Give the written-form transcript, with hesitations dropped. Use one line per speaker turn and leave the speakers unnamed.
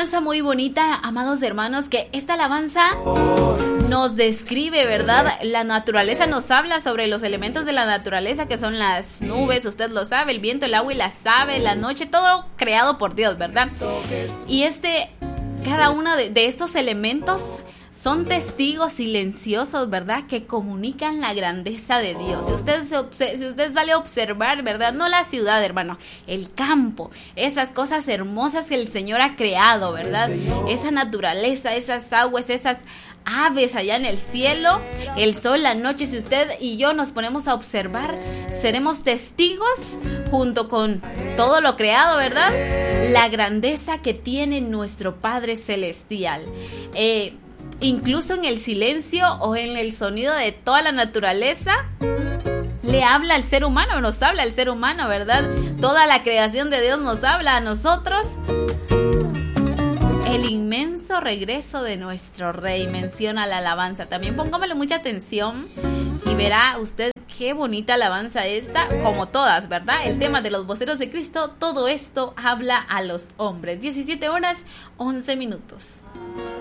alabanza muy bonita, amados hermanos, que esta alabanza nos describe, ¿verdad? La naturaleza nos habla sobre los elementos de la naturaleza, que son las nubes, usted lo sabe, el viento, el agua y las aves, la noche, todo creado por Dios, ¿verdad? Y cada uno de estos elementos son testigos silenciosos, ¿verdad? Que comunican la grandeza de Dios. Si usted sale a observar, ¿verdad? No la ciudad, hermano, el campo, esas cosas hermosas que el Señor ha creado, ¿verdad? Esa naturaleza, esas aguas, esas aves allá en el cielo, el sol, la noche. Si usted y yo nos ponemos a observar, seremos testigos junto con todo lo creado, ¿verdad? La grandeza que tiene nuestro Padre Celestial. Incluso en el silencio o en el sonido de toda la naturaleza, le habla al ser humano, nos habla al ser humano, ¿verdad? Toda la creación de Dios nos habla a nosotros. El inmenso regreso de nuestro Rey, menciona la alabanza. También póngamele mucha atención y verá usted qué bonita alabanza esta, como todas, ¿verdad? El tema de los voceros de Cristo, todo esto habla a los hombres. 17 horas, 11 minutos.